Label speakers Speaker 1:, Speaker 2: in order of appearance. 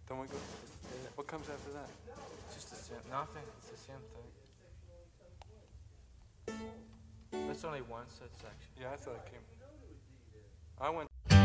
Speaker 1: Then we go. What comes after that?
Speaker 2: Just nothing. It's the same thing. That's only one set section.
Speaker 1: Yeah, I thought it came. I went.